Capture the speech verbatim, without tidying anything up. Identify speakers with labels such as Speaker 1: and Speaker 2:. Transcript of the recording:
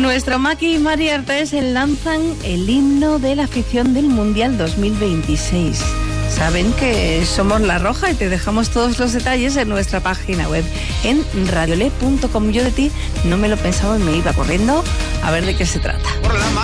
Speaker 1: Nuestro Maki y Mari Artaes lanzan el himno de la afición del Mundial dos mil veintiséis. Saben que somos La Roja y te dejamos todos los detalles en nuestra página web en radiole punto com. Yo de ti no me lo pensaba y me iba corriendo a ver de qué se trata.